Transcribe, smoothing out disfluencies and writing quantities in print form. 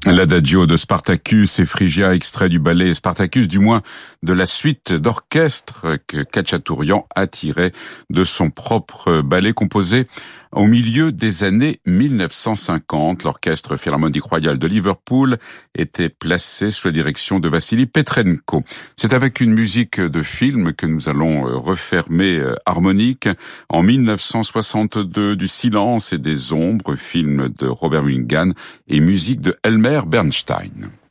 L'adagio de Spartacus et Phrygia, extrait du ballet Spartacus, du moins de la suite d'orchestre que Khachaturian a tiré de son propre ballet composé au milieu des années 1950. L'orchestre philharmonique royal de Liverpool était placé sous la direction de Vassili Petrenko. C'est avec une musique de film que nous allons refermer Harmonique en 1962, du Silence et des ombres, film de Robert Mulligan et musique de Elmer Bernstein.